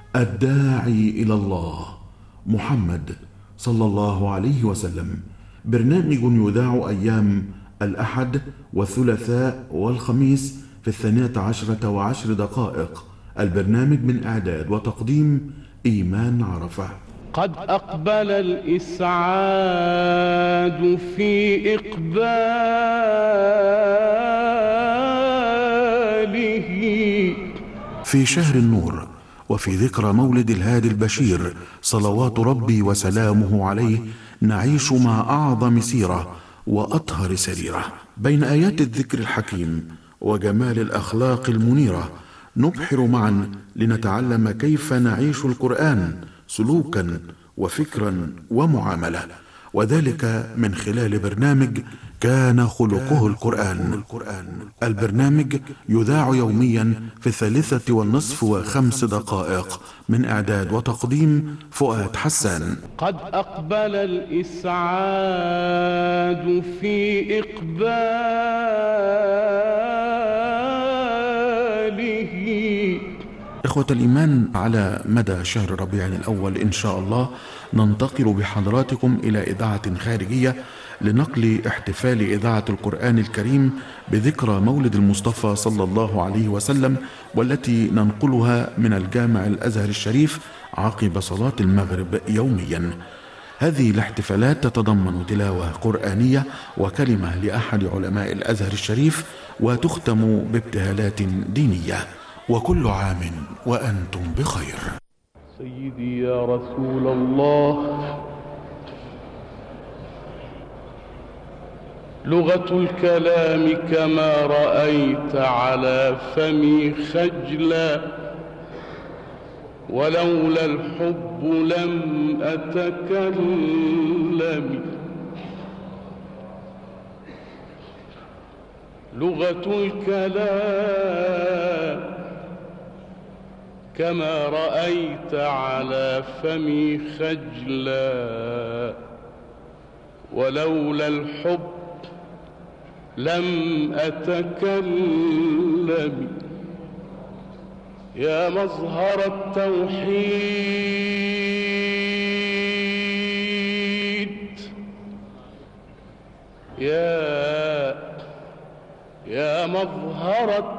الداعي إلى الله محمد صلى الله عليه وسلم. برنامج يذاع أيام الأحد والثلاثاء والخميس في 12:10. البرنامج من إعداد وتقديم إيمان عرفة. قد أقبل الإسعاد في إقباله في شهر النور وفي ذكرى مولد الهادي البشير صلوات ربي وسلامه عليه، نعيش مع أعظم سيرة وأطهر سريرة. بين آيات الذكر الحكيم وجمال الأخلاق المنيرة نبحر معا لنتعلم كيف نعيش القرآن سلوكا وفكرا ومعاملة، وذلك من خلال برنامج كان خلقه القرآن. البرنامج يذاع يوميا في 3:05 من إعداد وتقديم فؤاد حسان. قد أقبل الإسعاد في إقباله. إخوة الإيمان، على مدى شهر ربيع الأول إن شاء الله ننتقل بحضراتكم إلى إذاعة خارجية لنقل احتفال إذاعة القرآن الكريم بذكرى مولد المصطفى صلى الله عليه وسلم، والتي ننقلها من الجامع الأزهر الشريف عقب صلاة المغرب يوميا. هذه الاحتفالات تتضمن تلاوة قرآنية وكلمة لأحد علماء الأزهر الشريف، وتختم بابتهالات دينية. وكل عام وأنتم بخير. سيدي يا رسول الله، لغة الكلام كما رأيت على فمي خجلا، ولولا الحب لم أتكلم. لغة الكلام كما رأيت على فمي خجلا، ولولا الحب لم أتكلم. يا مظهر التوحيد، يا مظهر